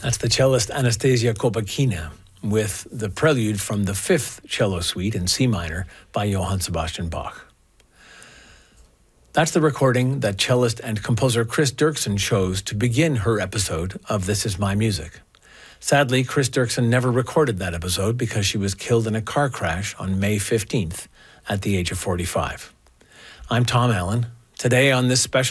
That's the cellist Anastasia Kobakina with the prelude from the Fifth Cello Suite in C minor by Johann Sebastian Bach. That's the recording that cellist and composer Chris Dirksen chose to begin her episode of This Is My Music. Sadly, Chris Dirksen never recorded that episode because she was killed in a car crash on May 15th at the age of 45. I'm Tom Allen. Today on this special